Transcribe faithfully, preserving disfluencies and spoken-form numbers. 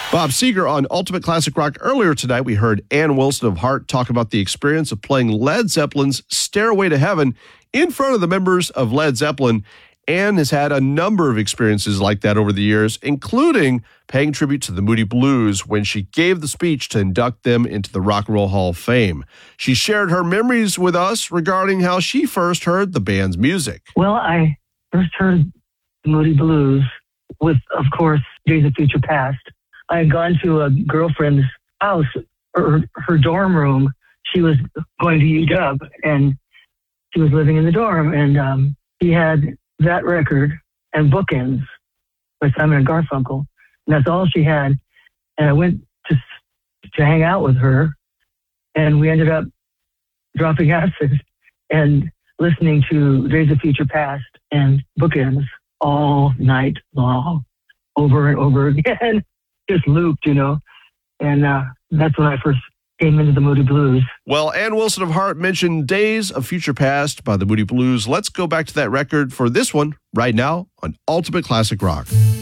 Bob Seger on Ultimate Classic Rock. Earlier tonight, we heard Ann Wilson of Heart talk about the experience of playing Led Zeppelin's Stairway to Heaven in front of the members of Led Zeppelin. Ann has had a number of experiences like that over the years, including paying tribute to the Moody Blues when she gave the speech to induct them into the Rock and Roll Hall of Fame. She shared her memories with us regarding how she first heard the band's music. Well, I first heard the Moody Blues with, of course, Days of Future Past. I had gone to a girlfriend's house, or her dorm room. She was going to U W, and she was living in the dorm, and um, she had that record and Bookends by Simon and Garfunkel, and that's all she had. And I went to to hang out with her, and we ended up dropping acid and listening to Days of Future Past and Bookends all night long, over and over again. Just looped, you know, and uh, that's when I first came into the Moody Blues. Well, Ann Wilson of Heart mentioned Days of Future Past by the Moody Blues. Let's go back to that record for this one right now on Ultimate Classic Rock.